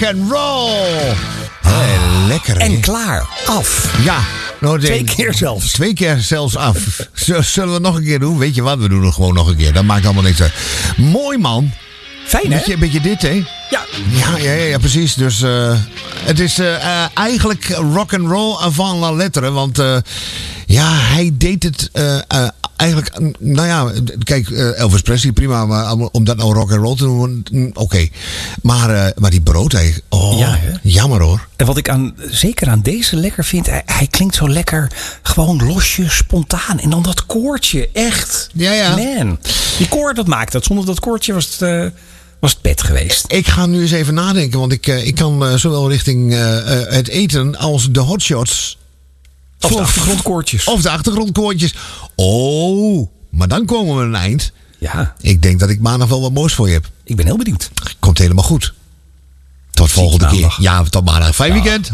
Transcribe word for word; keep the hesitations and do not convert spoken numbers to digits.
rock and roll. Hey, lekker, hè? En klaar. Af. Ja. Nou, de, Twee keer zelfs. Twee keer zelfs af. Z- Zullen we het nog een keer doen? Weet je wat? We doen het gewoon nog een keer. Dat maakt allemaal niks uit. Mooi, man. Fijn, hè? Beetje, beetje dit, hè? Ja. Ja, ja, ja, ja, precies. Dus uh, het is uh, uh, eigenlijk rock and roll avant la lettre. Want uh, ja, hij deed het uh, uh, eigenlijk... Uh, nou ja, kijk, uh, Elvis Presley, prima. Maar om dat nou rock and roll te doen, oké. Okay. Maar, uh, maar die brood, hij, oh, Ja, hè? jammer hoor. En wat ik aan, zeker aan deze lekker vind, hij, hij klinkt zo lekker gewoon losjes, spontaan. En dan dat koortje, echt. Ja, ja. Man, die koor, dat maakt het. Zonder dat koortje was het, uh, was het pet geweest. Ik ga nu eens even nadenken, want ik, uh, ik kan uh, zowel richting uh, uh, het eten als de hotshots... Of de achtergrondkoortjes. Of de achtergrondkoortjes. Oh, maar dan komen we aan een eind. Ja. Ik denk dat ik maandag wel wat moois voor je heb. Ik ben heel benieuwd. Komt helemaal goed. Tot volgende keer. Ja, tot maandag. Fijn weekend.